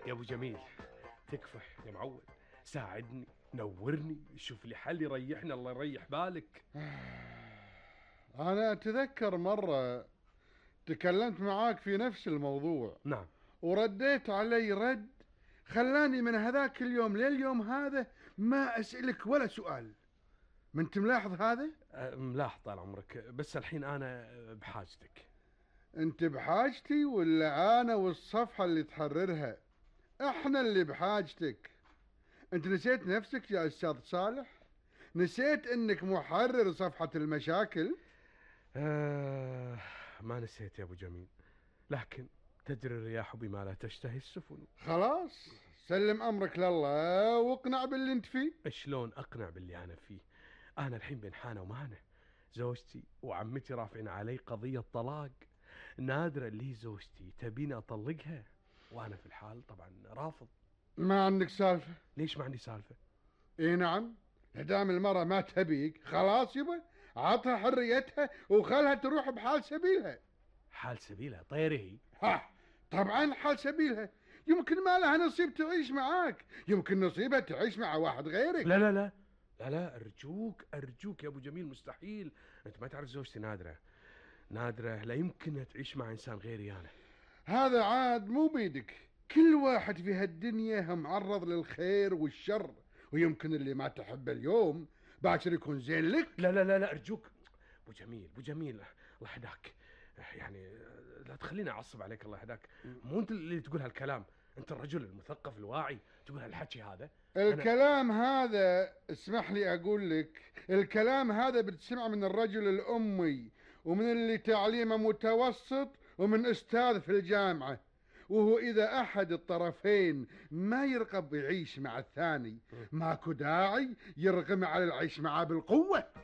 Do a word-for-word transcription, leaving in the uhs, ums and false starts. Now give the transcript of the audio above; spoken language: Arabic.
يا ابو جميل، تكفى يا معود، ساعدني، نورني، شوف لي حل يريحنا، الله يريح بالك. أنا أتذكر مرة تكلمت معاك في نفس الموضوع نعم. ورديت علي رد خلاني من هذاك اليوم لليوم هذا ما أسألك ولا سؤال. ما أنت ملاحظ هذا؟ أه، ملاحظ طال عمرك، بس الحين أنا بحاجتك. أنت بحاجتي ولا أنا والصفحة اللي تحررها؟ إحنا اللي بحاجتك. أنت نسيت نفسك يا أستاذ صالح؟ نسيت أنك محرر صفحة المشاكل؟ أه ما نسيت يا أبو جميل، لكن تجري الرياح بما لا تشتهي السفن. خلاص سلم أمرك لله واقنع باللي أنت فيه. شلون أقنع باللي أنا فيه؟ أنا الحين بين حانة ومانة، زوجتي وعمتي رافعين علي قضية طلاق. نادرة اللي زوجتي تبيني أطلقها، وأنا في الحال طبعا رافض. ما عندك سالفة؟ ليش ما عندي سالفة؟ اي نعم، دام المرأة ما تبيك خلاص يبا عطها حريتها وخلها تروح بحال سبيلها. حال سبيلها طيري هي. ها طبعا حال سبيلها، يمكن ما لها نصيب تعيش معاك، يمكن نصيبها تعيش مع واحد غيرك. لا لا لا لا لا أرجوك أرجوك يا أبو جميل، مستحيل. أنت ما تعرف زوجتي نادرة، نادرة لا يمكن تعيش مع إنسان غيري أنا. هذا عاد مو بيدك، كل واحد في هالدنيا معرض للخير والشر، ويمكن اللي ما تحبه اليوم باكر يكون زين لك. لا لا لا لا أرجوك أبو جميل، أبو جميل الله يهداك، يعني لا تخليني أعصب عليك الله يهداك. مو أنت اللي تقول هالكلام، أنت الرجل المثقف الواعي تقول هالحكي هذا. الكلام أنا... هذا اسمح لي أقول لك، الكلام هذا بتسمع من الرجل الأمي ومن اللي تعليمه متوسط ومن أستاذ في الجامعة، وهو إذا أحد الطرفين ما يرغب يعيش مع الثاني ماكو داعي يرغم على العيش معاه بالقوة.